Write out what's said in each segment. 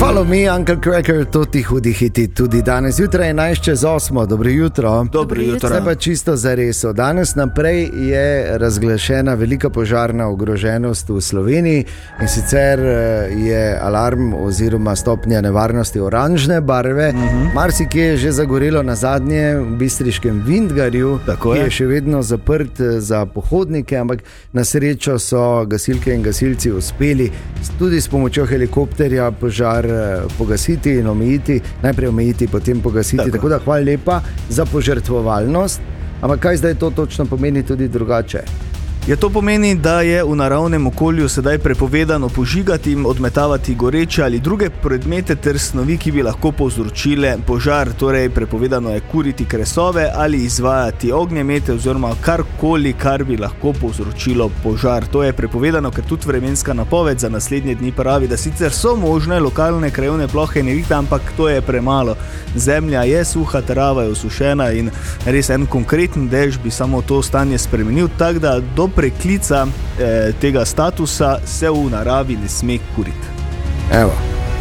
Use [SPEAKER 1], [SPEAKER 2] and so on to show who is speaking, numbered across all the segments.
[SPEAKER 1] Follow me, Uncle Cracker, to ti hudi hiti tudi danes. Jutra je 11:08, dobro jutro.
[SPEAKER 2] Dobro jutro.
[SPEAKER 1] Zdaj pa čisto zares. Od danes naprej je razglašena velika požarna ogroženost v Sloveniji in sicer je alarm oziroma stopnja nevarnosti oranžne barve. Marsikje je že zagorelo, na zadnje v bistriškem Vintgarju, ki je še vedno zaprt za pohodnike, ampak na srečo so gasilke in gasilci uspeli tudi s pomočjo helikopterja požar pogasiti in omejiti, najprej omejiti, potem pogasiti. Tako da hvala lepa za požrtvovalnost. Ampak kaj zdaj to točno pomeni tudi drugače?
[SPEAKER 2] Ja, to pomeni, da je v naravnem okolju sedaj prepovedano požigati in odmetavati goreče ali druge predmete ter snovi, ki bi lahko povzročile požar. Torej, prepovedano je kuriti kresove ali izvajati ognjemete oziroma karkoli, kar bi lahko povzročilo požar. To je prepovedano, ker tudi vremenska napoved za naslednje dni pravi, da sicer so možne lokalne krajevne plohe nevihte, ampak to je premalo. Zemlja je suha, trava je osušena in res en konkreten dež bi samo to stanje spremenil, tako da do preklica tega statusa se v naravi ne sme kuriti.
[SPEAKER 1] Evo.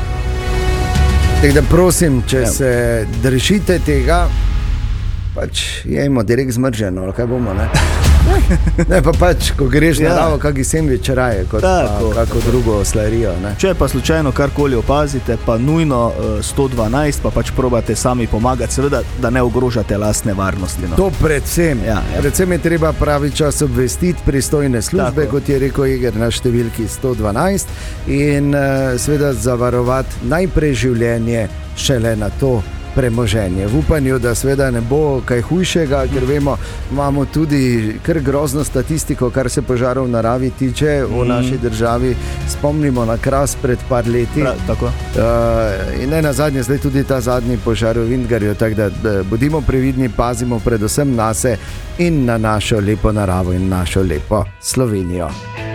[SPEAKER 1] Tako da prosim, če se držite tega, pač jejmo direkt zmrženo, kaj bomo, ne? Ne, pa pač, ko greš naravo, kaki sendvič raje, kot kako drugo slarijo, ne?
[SPEAKER 2] Če pa slučajno karkoli opazite, pa nujno 112, pa pač probate sami pomagati, seveda, da ne ogrožate lastne varnosti. No.
[SPEAKER 1] To predvsem. Predvsem je treba pravi čas obvestiti pristojne službe, kot je rekel Eger, na številki 112 in seveda zavarovati najprej življenje, šele na to premoženje. V upanju, da seveda ne bo kaj hujšega, ker vemo, imamo tudi kar grozno statistiko, kar se požarov v naravi tiče v naši državi. Spomnimo na Kras pred par leti.
[SPEAKER 2] Tako.
[SPEAKER 1] In ne nazadnje, zdaj tudi ta zadnji požar v Vintgarju, tako da bodimo previdni, pazimo predvsem nase in na našo lepo naravo in našo lepo Slovenijo.